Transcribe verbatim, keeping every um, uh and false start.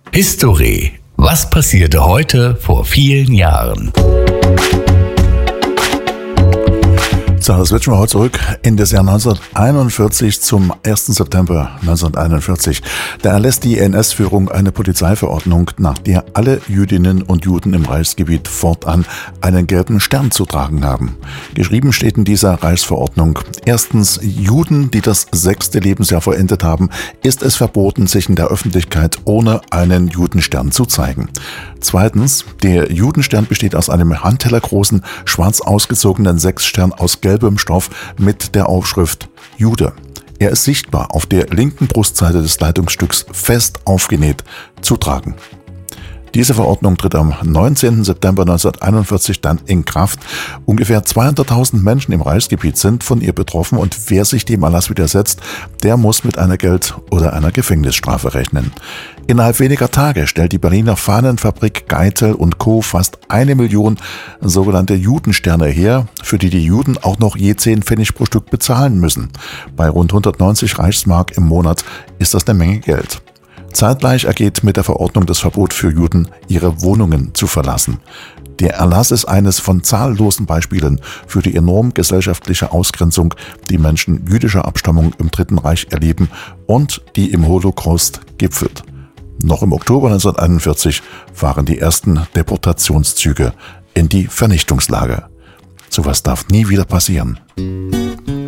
History. Was passierte heute vor vielen Jahren? So, das switchen wir heute zurück in das Jahr neunzehnhunderteinundvierzig zum ersten September neunzehnhunderteinundvierzig. Da erlässt die N S-Führung eine Polizeiverordnung, nach der alle Jüdinnen und Juden im Reichsgebiet fortan einen gelben Stern zu tragen haben. Geschrieben steht in dieser Reichsverordnung: Erstens, Juden, die das sechste Lebensjahr vollendet haben, ist es verboten, sich in der Öffentlichkeit ohne einen Judenstern zu zeigen. Zweitens, der Judenstern besteht aus einem handtellergroßen, schwarz ausgezogenen Sechsstern aus gelbem Stoff mit der Aufschrift Jude. Er ist sichtbar auf der linken Brustseite des Kleidungsstücks fest aufgenäht zu tragen. Diese Verordnung tritt am neunzehnten September neunzehnhunderteinundvierzig dann in Kraft. Ungefähr zweihunderttausend Menschen im Reichsgebiet sind von ihr betroffen und wer sich dem Erlass widersetzt, der muss mit einer Geld- oder einer Gefängnisstrafe rechnen. Innerhalb weniger Tage stellt die Berliner Fahnenfabrik Geitel und Co. fast eine Million sogenannte Judensterne her, für die die Juden auch noch je zehn Pfennig pro Stück bezahlen müssen. Bei rund hundertneunzig Reichsmark im Monat ist das eine Menge Geld. Zeitgleich ergeht mit der Verordnung das Verbot für Juden, ihre Wohnungen zu verlassen. Der Erlass ist eines von zahllosen Beispielen für die enorme gesellschaftliche Ausgrenzung, die Menschen jüdischer Abstammung im Dritten Reich erleben und die im Holocaust gipfelt. Noch im Oktober neunzehnhunderteinundvierzig fahren die ersten Deportationszüge in die Vernichtungslager. Sowas darf nie wieder passieren.